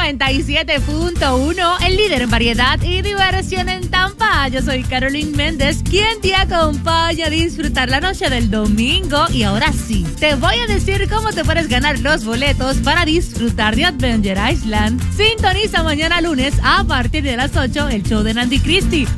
97.1, el líder en variedad y diversión en Tampa. Yo soy Carolyn Méndez, quien te acompaña a disfrutar la noche del domingo. Y ahora sí, te voy a decir cómo te puedes ganar los boletos para disfrutar de Adventure Island. Sintoniza mañana lunes a partir de las 8 el show de Nandy Christie.